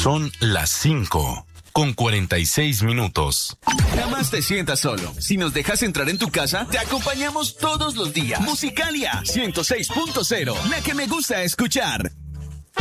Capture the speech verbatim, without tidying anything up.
Son las cinco, con cuarenta y seis minutos. Jamás te sientas solo. Si nos dejas entrar en tu casa, te acompañamos todos los días. Musicalia ciento seis punto cero, la que me gusta escuchar.